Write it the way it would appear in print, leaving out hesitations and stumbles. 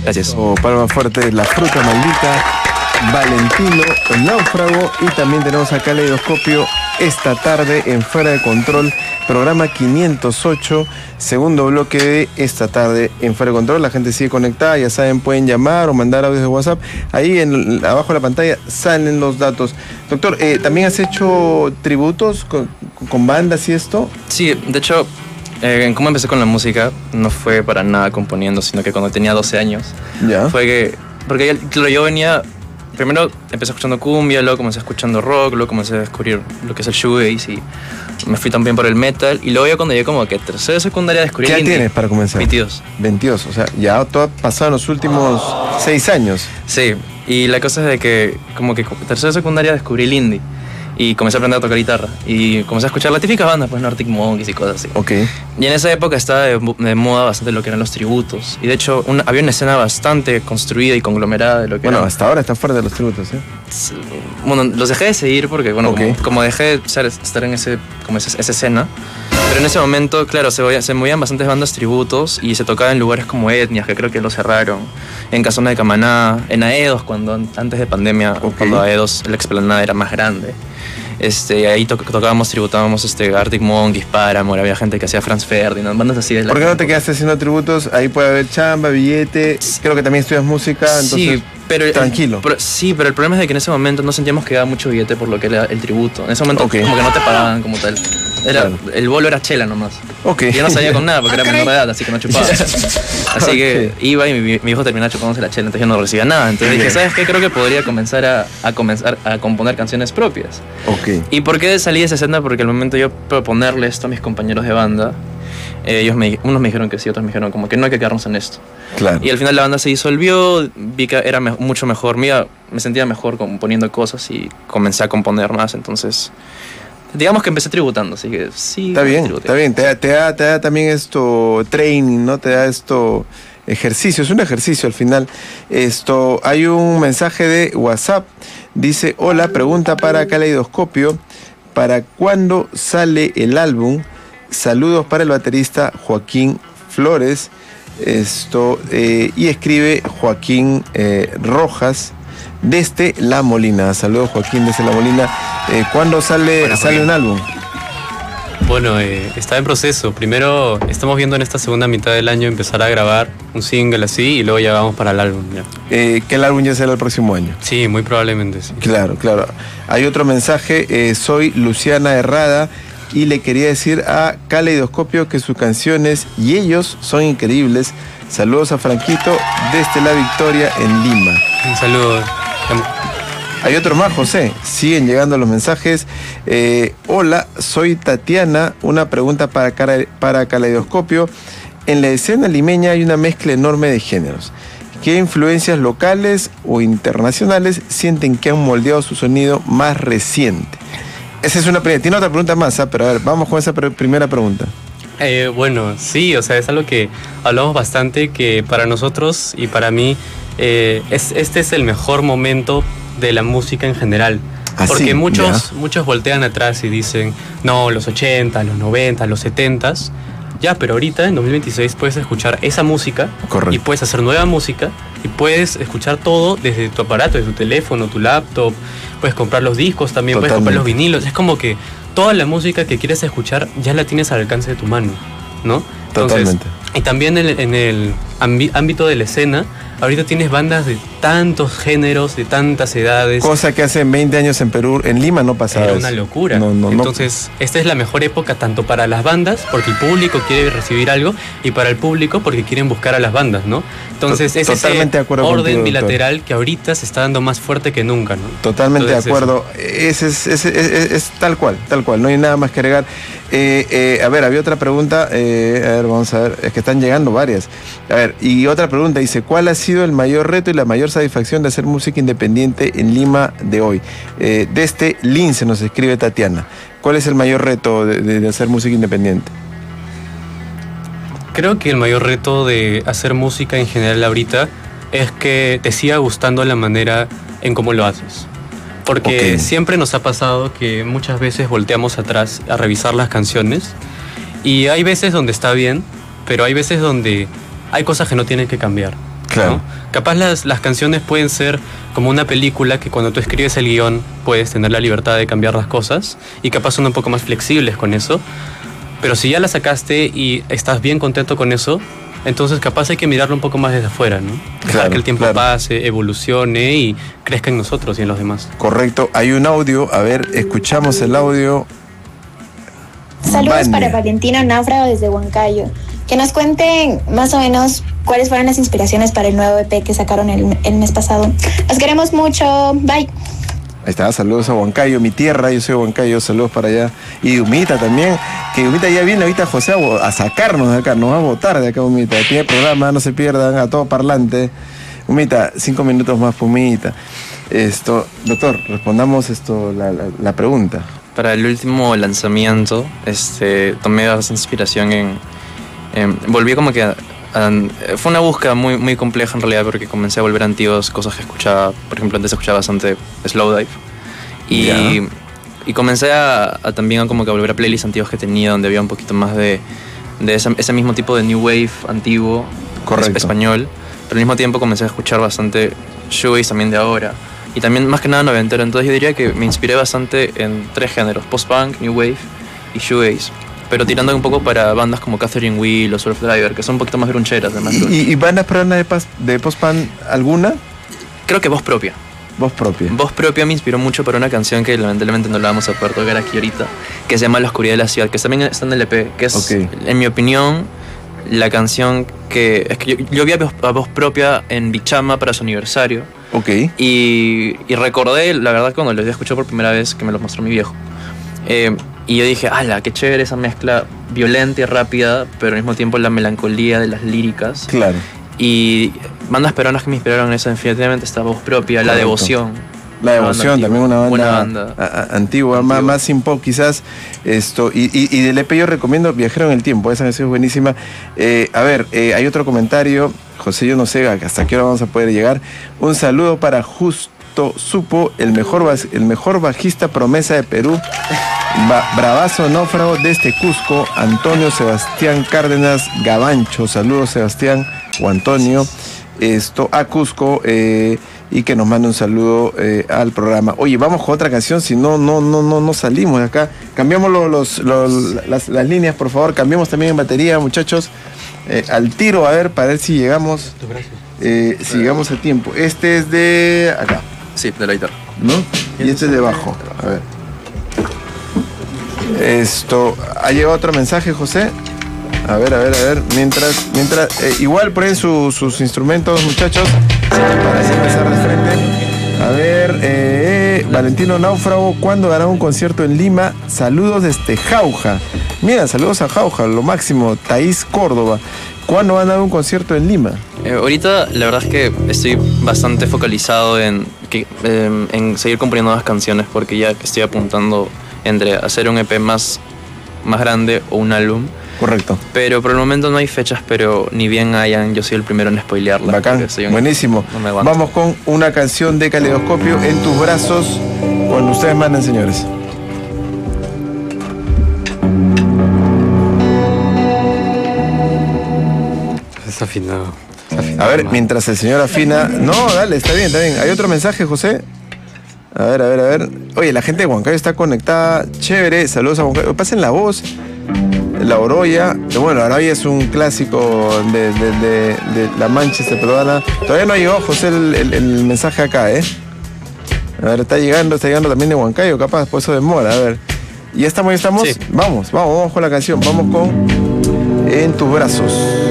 Gracias. Palma fuerte, La Fruta Maldita, Valentino, El Náufrago, y también tenemos a Caleidoscopio esta tarde en Fuera de Control, programa 508, segundo bloque de esta tarde en Fuera de Control. La gente sigue conectada, ya saben, pueden llamar o mandar audios de WhatsApp. Ahí abajo de la pantalla salen los datos. Doctor, ¿también has hecho tributos con bandas y esto? Sí, de hecho, en cómo empecé con la música, no fue para nada componiendo, sino que cuando tenía 12 años, ¿Ya? fue que, porque claro, yo venía, primero empecé escuchando cumbia, luego comencé escuchando rock, luego comencé a descubrir lo que es el shoegaze y me fui también por el metal, y luego ya cuando llegué como que tercera secundaria descubrí ¿Qué edad indie. tienes para comenzar? 22. 22, o sea, ya todo ha pasado en los últimos 6 años. Sí, y la cosa es de que como que tercera secundaria descubrí el indie y comencé a aprender a tocar guitarra y comencé a escuchar las típicas bandas, pues, Arctic Monkeys y cosas así. Ok. Y en esa época estaba de moda bastante lo que eran los tributos. Y de hecho había una escena bastante construida y conglomerada de lo que Bueno, eran. hasta ahora está fuera de los tributos, ¿eh? Bueno, los dejé de seguir porque, bueno, Ok. como dejé de estar en esa escena. Pero en ese momento, claro, se movían bastantes bandas tributos y se tocaba en lugares como Etnias, que creo que lo cerraron, en Casona de Camaná, en Aedos, antes de pandemia, Ok. cuando Aedos, la explanada era más grande. Ahí tributábamos Arctic Monkeys, Paramore, había gente que hacía Franz Ferdinand, bandas así de la... ¿Por qué no te quedaste haciendo tributos? Ahí puede haber chamba, billete. Creo que también estudias música, entonces Sí, pero tranquilo. Pero el problema es de que en ese momento no sentíamos que daba mucho billete por lo que era el tributo. En ese momento Ok. como que no te pagaban como tal. Claro. El bolo era chela nomás. Ok. Y yo no salía con nada porque era menor de edad, así que no chupaba. Así que Ok. iba y mi hijo terminaba chupándose la chela, entonces yo no recibía nada. Entonces dije, ¿sabes qué? Creo que podría comenzar a componer canciones propias. Ok. ¿Y por qué salí de esa escena? Porque al momento yo proponerle esto a mis compañeros de banda, unos me dijeron que sí, otros me dijeron como que no hay que quedarnos en esto. Claro. Y al final la banda se disolvió, vi que era mucho mejor, me sentía mejor componiendo cosas y comencé a componer más, entonces digamos que empecé tributando, así que sí. Está bien, tributé. está bien. Te da también esto training, ¿no? Te da esto ejercicio, es un ejercicio al final. Hay un mensaje de WhatsApp, dice: hola, pregunta para Caleidoscopio, ¿para cuándo sale el álbum? Saludos para el baterista Joaquín Flores. Y escribe Joaquín Rojas desde La Molina. Saludos, Joaquín, desde La Molina. ¿Cuándo sale un álbum? Bueno, está en proceso. Primero estamos viendo en esta segunda mitad del año empezar a grabar un single así y luego ya vamos para el álbum. Ya. Que el álbum ya será el próximo año. Sí, muy probablemente, sí. Claro, claro. Hay otro mensaje. Soy Luciana Herrada y le quería decir a Caleidoscopio que sus canciones y ellos son increíbles. Saludos a Franquito desde La Victoria en Lima. Un saludo. Hay otro más, José. Siguen llegando los mensajes. Hola, soy Tatiana. Una pregunta para Caleidoscopio. En la escena limeña hay una mezcla enorme de géneros. ¿Qué influencias locales o internacionales sienten que han moldeado su sonido más reciente? Esa es una primera. Tiene otra pregunta más, pero a ver, vamos con esa primera pregunta. Bueno, sí, o sea, es algo que hablamos bastante, que para nosotros y para mí este es el mejor momento de la música en general. Porque sí, muchos voltean atrás y dicen, no, los 80, los 90, los 70, ya, pero ahorita en 2026 puedes escuchar esa música. Correcto. Y puedes hacer nueva música y puedes escuchar todo desde tu aparato, desde tu teléfono, tu laptop, puedes comprar los discos también, puedes comprar los vinilos, es como que toda la música que quieres escuchar ya la tienes al alcance de tu mano, ¿no? Entonces, Totalmente. Y también en el ámbito de la escena, ahorita tienes bandas de tantos géneros, de tantas edades. Cosa que hace 20 años en Perú, en Lima no pasaba. Era eso. una locura. No. Entonces, esta es la mejor época tanto para las bandas, porque el público quiere recibir algo, y para el público porque quieren buscar a las bandas, ¿no? Entonces, es Totalmente de ese acuerdo orden contigo, bilateral que ahorita se está dando más fuerte que nunca, ¿no? Totalmente Entonces, de acuerdo. Es tal cual. No hay nada más que agregar. A ver, había otra pregunta. A ver, vamos a ver. Es que están llegando varias. A ver, y otra pregunta dice: ¿cuál ha sido el mayor reto y la mayor satisfacción de hacer música independiente en Lima de hoy? Desde Lince nos escribe Tatiana. ¿Cuál es el mayor reto de hacer música independiente? Creo que el mayor reto de hacer música en general ahorita es que te siga gustando la manera en cómo lo haces. Porque siempre nos ha pasado que muchas veces volteamos atrás a revisar las canciones y hay veces donde está bien, pero hay veces donde hay cosas que no tienen que cambiar. Claro. ¿no? Capaz las canciones pueden ser como una película que cuando tú escribes el guión puedes tener la libertad de cambiar las cosas y capaz son un poco más flexibles con eso. Pero si ya la sacaste y estás bien contento con eso, entonces capaz hay que mirarlo un poco más desde afuera, ¿no? Dejar que el tiempo pase, evolucione y crezca en nosotros y en los demás. Correcto. Hay un audio. A ver, escuchamos el audio. Saludos para Valentino Náufrago desde Huancayo. Que nos cuenten más o menos cuáles fueron las inspiraciones para el nuevo EP que sacaron el mes pasado. Los queremos mucho. Bye. Ahí está, saludos a Huancayo, mi tierra, yo soy Huancayo, saludos para allá. Y Humita también, que Humita ya viene ahorita José a sacarnos de acá, nos va a votar de acá Humita. Tiene programa, no se pierdan, a todo parlante. Humita, 5 minutos más, Humita. Doctor, respondamos la pregunta. Para el último lanzamiento, tomé bastante inspiración volví como que fue una búsqueda muy, muy compleja en realidad, porque comencé a volver antiguos cosas que escuchaba. Por ejemplo, antes escuchaba bastante Slowdive y comencé a también como que a volver a playlists antiguos que tenía, donde había un poquito más de ese mismo tipo de new wave antiguo. Correcto. Español, pero al mismo tiempo comencé a escuchar bastante shoegaze también de ahora, y también más que nada noventero. Entonces yo diría que me inspiré bastante en 3 géneros: post-punk, new wave y shoegaze, pero tirando un poco para bandas como Catherine Wheel o Surf Driver, que son un poquito más gruncheras. ¿Y bandas peruanas de post-punk alguna? Creo que Voz Propia. Voz Propia. Voz Propia me inspiró mucho para una canción que lamentablemente no la vamos a poder tocar aquí ahorita, que se llama La Oscuridad de la Ciudad, que también está en el EP, que es, en mi opinión, la canción que... Es que yo vi a Voz Propia en Bichama para su aniversario. Y recordé, la verdad, cuando los escuché por primera vez, que me los mostró mi viejo. Y yo dije, ¡hala, qué chévere esa mezcla violenta y rápida, pero al mismo tiempo la melancolía de las líricas! Claro. Y bandas peruanas que me inspiraron en eso, definitivamente está Voz Propia. Correcto. La Devoción. La Devoción, también una banda antigua, más sin pop quizás. Y del EP yo recomiendo Viajero en el Tiempo, esa canción es buenísima. Hay otro comentario. José, yo no sé hasta qué hora vamos a poder llegar. Un saludo para Justo Supo, el mejor bajista promesa de Perú. Bravazo Náufrago desde Cusco. Antonio Sebastián Cárdenas Gabancho. Saludos, Sebastián o Antonio. A Cusco. Y que nos mande un saludo al programa. Oye, vamos con otra canción, si no salimos de acá. Cambiamos las líneas, por favor. Cambiamos también en batería, muchachos. Al tiro, a ver, para ver si llegamos. Si llegamos a tiempo. Este es de acá. Sí, de la guitarra. ¿No? Y este es de abajo. A ver. ¿Ha llegado otro mensaje, José? A ver. Mientras igual ponen sus instrumentos, muchachos, para así empezar de frente. A ver, Valentino Náufrago, ¿cuándo dará un concierto en Lima? Saludos desde Jauja. Mira, saludos a Jauja, lo máximo. Thaís Córdoba, ¿cuándo van a dar un concierto en Lima? Ahorita la verdad es que estoy bastante focalizado en seguir componiendo nuevas canciones, porque ya estoy apuntando entre hacer un EP más grande o un álbum. Correcto. Pero por el momento no hay fechas, pero ni bien hayan, yo soy el primero en spoilearla. Bacán, buenísimo. No vamos con una canción de Caleidoscopio, En tus brazos, cuando ustedes manden, señores. Está afinado. A ver, mientras el señor afina... No, dale, está bien. ¿Hay otro mensaje, José? A ver. Oye, la gente de Huancayo está conectada. Chévere, saludos a Huancayo. Pasen la voz. La Oroya. Bueno, la Oroya es un clásico de la Manchester peruana. Todavía no ha llegado, José, el mensaje acá, ¿eh? A ver, está llegando también de Huancayo, capaz, por eso demora. A ver. ¿Ya estamos? Sí. Vamos con la canción. Vamos con En tus brazos.